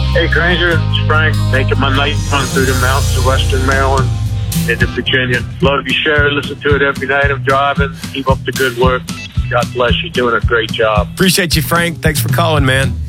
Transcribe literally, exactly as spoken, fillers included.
Hey, Granger, it's Frank, making my night run through the mountains of Western Maryland into Virginia. Love your show. Listen to it every night I'm driving. Keep up the good work. God bless you. Doing a great job. Appreciate you, Frank. Thanks for calling, man.